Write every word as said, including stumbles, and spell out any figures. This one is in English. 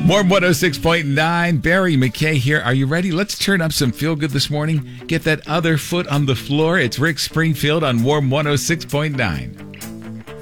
Warm one oh six point nine. Barry McKay here. Are you ready? Let's turn up some feel good this morning. Get that other foot on the floor. It's Rick Springfield on Warm one oh six point nine.